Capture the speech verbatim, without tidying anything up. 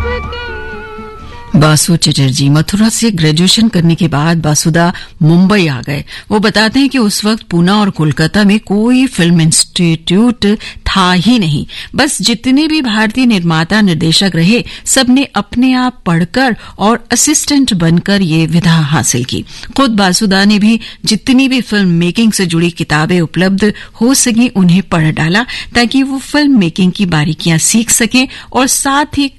बासु चटर्जी मथुरा से ग्रेजुएशन करने के बाद बासुदा मुंबई आ गए। वो बताते हैं कि उस वक्त पूना और कोलकाता में कोई फिल्म इंस्टीट्यूट था ही नहीं। बस जितने भी भारतीय निर्माता निर्देशक रहे सबने अपने आप पढ़कर और असिस्टेंट बनकर ये विधा हासिल की। खुद बासुदा ने भी जितनी भी फिल्म मेकिंग से जुड़ी किताबें उपलब्ध हो सकी उन्हें पढ़ डाला ताकि वो फिल्म मेकिंग की बारीकियां सीख सकें और साथ ही